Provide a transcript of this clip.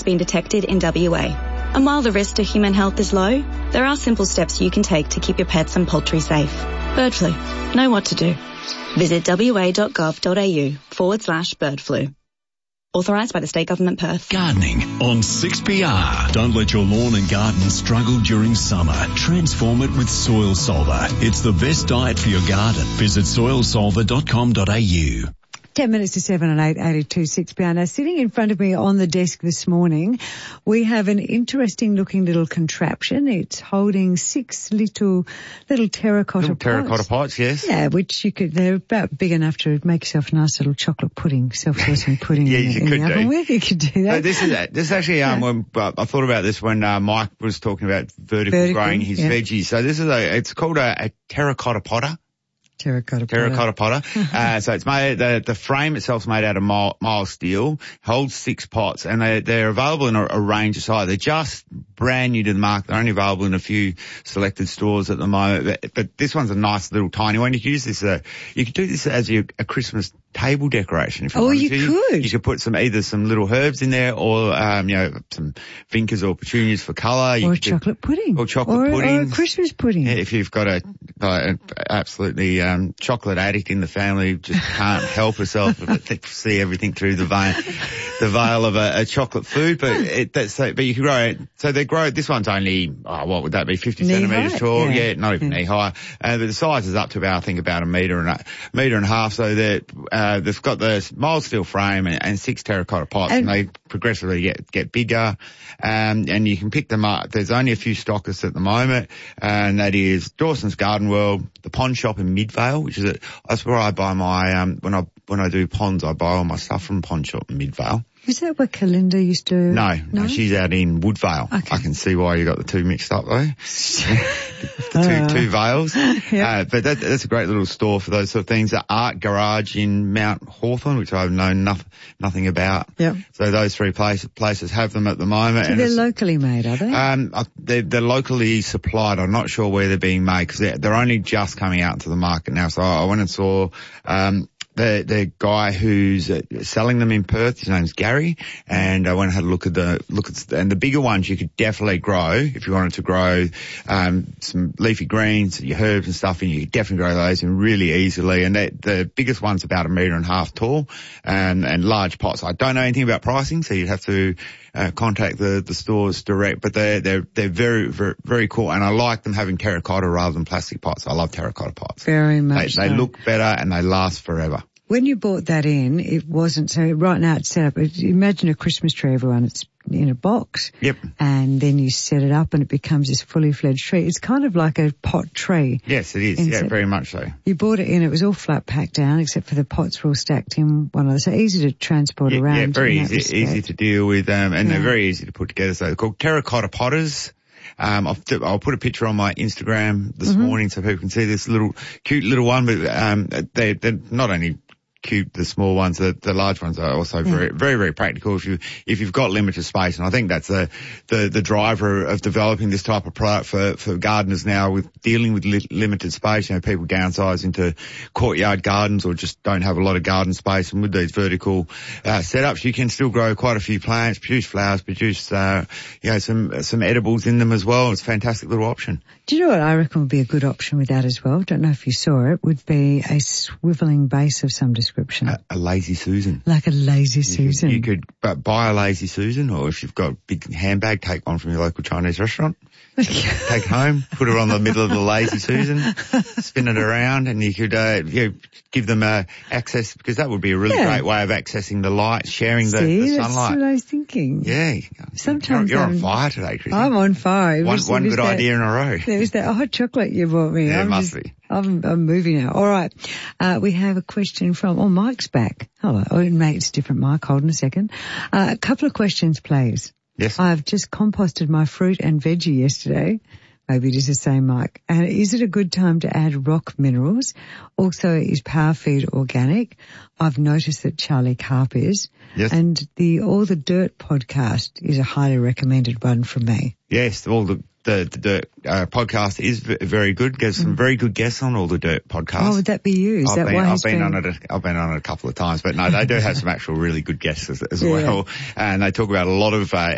been detected in WA. And while the risk to human health is low, there are simple steps you can take to keep your pets and poultry safe. Bird flu. Know what to do. Visit wa.gov.au/bird flu. Authorised by the State Government, Perth. Gardening on 6PR. Don't let your lawn and garden struggle during summer. Transform it with Soil Solver. It's the best diet for your garden. Visit soilsolver.com.au. 10 minutes to 7 on 882 6PR. Now, sitting in front of me on the desk this morning, we have an interesting looking little contraption. It's holding 6 little terracotta pots. Terracotta pots, yes. Yeah, which they're about big enough to make yourself a nice little chocolate pudding, self-dressing pudding Yeah, in the oven with. You could do that. This is actually, when I thought about this when Mike was talking about vertical growing his veggies. So this is it's called a terracotta potter. Terracotta potter. So it's made, the frame itself's made out of mild steel, holds 6 pots, and they're available in a range of sizes. They're just brand new to the market. They're only available in a few selected stores at the moment. But this one's a nice little tiny one. You could use this, you could do this as a Christmas table decoration if you wanted to. Could. You could put either some little herbs in there or, some vincas or petunias for colour. Or chocolate pudding. Or chocolate pudding. Or a Christmas pudding. Yeah, if you've got an absolutely chocolate addict in the family, just can't help herself but see everything through the veil of a chocolate food. But you can grow it. So this one's only, what would that be, 50 centimetres tall? Yeah, not even knee high. But the size is up to about a metre and a half. So they've got the mild steel frame and 6 terracotta pots, and they progressively get bigger. And you can pick them up. There's only a few stockists at the moment, and that is Dawson's Garden World, the Pond Shop in Midvale, which is that's where I buy my when I do ponds, I buy all my stuff from Pond Shop in Midvale. Is that where Kalinda used to? No, she's out in Woodvale. Okay. I can see why you got the two mixed up though. the two Vales. Yep. But that's a great little store for those sort of things. The Art Garage in Mount Hawthorn, which I've known nothing about. Yep. So those 3 places have them at the moment. So they're locally made, are they? They're locally supplied. I'm not sure where they're being made because they're only just coming out into the market now. So I went and saw, the guy who's selling them in Perth, his name's Gary, and I went and had a look at and the bigger ones you could definitely grow if you wanted to grow some leafy greens, your herbs and stuff, and you could definitely grow those in really easily. And the biggest one's about 1.5 meters tall, and large pots. I don't know anything about pricing, so you'd have to contact the stores direct, but they're very, very, very cool, and I like them having terracotta rather than plastic pots. I love terracotta pots. Very much. They look better and they last forever. When you bought that in, it wasn't, so right now it's set up, imagine a Christmas tree, everyone, it's in a box. Yep. And then you set it up and it becomes this fully fledged tree. It's kind of like a pot tree. Yes, it is. Yeah, very much so. You bought it in, it was all flat packed down except for the pots were all stacked in one another. So easy to transport around. Yeah, very easy to deal with, and they're very easy to put together. So they're called terracotta potters. I'll put a picture on my Instagram this morning so people can see this cute little one, but they're not only cute, the small ones, the large ones are also very, very, very practical if you've got limited space. And I think that's the driver of developing this type of product for gardeners now, with dealing with limited space. People downsize into courtyard gardens or just don't have a lot of garden space. And with these vertical setups, you can still grow quite a few plants, produce flowers, produce some edibles in them as well. It's a fantastic little option. Do you know what I reckon would be a good option with that as well? Don't know if you saw it. Would be a swivelling base of some description. A Lazy Susan. Like a Lazy Susan. You could buy a Lazy Susan, or if you've got a big handbag, take one from your local Chinese restaurant. Take it home, put it on the middle of the Lazy Susan, spin it around, and you could give them access, because that would be a really great way of accessing the light, sharing the sunlight. That's what I was thinking. Yeah. Sometimes you're on fire today, Chrissy. I'm on fire. One good idea in a row. There's that hot chocolate you bought me. Yeah, it must be. I'm moving now. All right. We have a question from, Mike's back. Hello. Mate, it's different, Mike. Hold on a second. A couple of questions, please. Yes. I've just composted my fruit and veggie yesterday. Maybe it is the same, Mike. And is it a good time to add rock minerals? Also, is Power Feed organic? I've noticed that Charlie Carp is. Yes. And All the Dirt podcast is a highly recommended one from me. Yes, All the podcast is very good. There's some very good guests on All the Dirt podcast. Oh, would that be you? Is I've been on it a couple of times, but no, they do have some actual really good guests as well. And they talk about a lot of